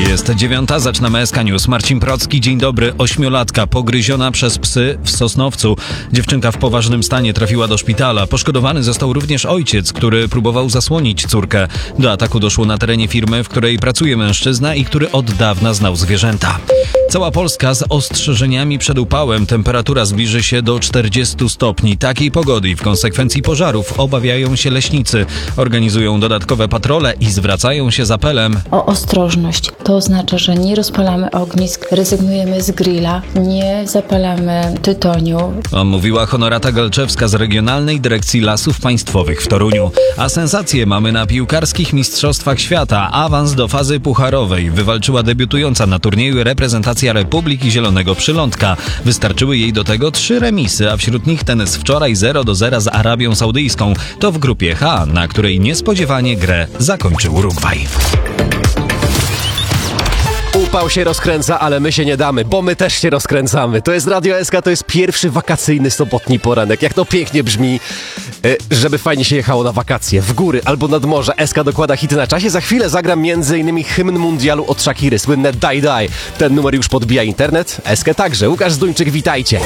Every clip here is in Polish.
Jest 9:00, zaczynamy SK News. Marcin Procki, dzień dobry. 8-latka pogryziona przez psy w Sosnowcu. Dziewczynka w poważnym stanie trafiła do szpitala. Poszkodowany został również ojciec, który próbował zasłonić córkę. Do ataku doszło na terenie firmy, w której pracuje mężczyzna i który od dawna znał zwierzęta. Cała Polska z ostrzeżeniami przed upałem. Temperatura zbliży się do 40 stopni. Takiej pogody i w konsekwencji pożarów obawiają się leśnicy. Organizują dodatkowe patrole i zwracają się z apelem o ostrożność. To oznacza, że nie rozpalamy ognisk, rezygnujemy z grilla, nie zapalamy tytoniu. Mówiła Honorata Galczewska z Regionalnej Dyrekcji Lasów Państwowych w Toruniu. A sensacje mamy na piłkarskich mistrzostwach świata. Awans do fazy pucharowej wywalczyła debiutująca na turnieju reprezentacja Republiki Zielonego Przylądka. Wystarczyły jej do tego 3 remisy, a wśród nich ten z wczoraj 0-0 z Arabią Saudyjską. To w grupie H, na której niespodziewanie grę zakończył Urugwaj. Upał się rozkręca, ale my się nie damy, bo my też się rozkręcamy. To jest Radio SK, to jest pierwszy wakacyjny sobotni poranek. Jak to pięknie brzmi, żeby fajnie się jechało na wakacje, w góry albo nad morze. SK dokłada hity na czasie. Za chwilę zagram m.in. hymn mundialu od Shakiry, słynne Die Die. Ten numer już podbija internet. SK także. Łukasz Zduńczyk, witajcie.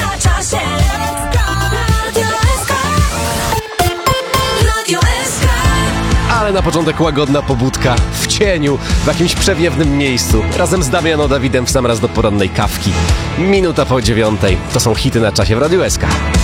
Ale na początek łagodna pobudka w cieniu, w jakimś przewiewnym miejscu, razem z Damianą Dawidem w sam raz do porannej kawki. 8:01. To są hity na czasie w Radiu SK.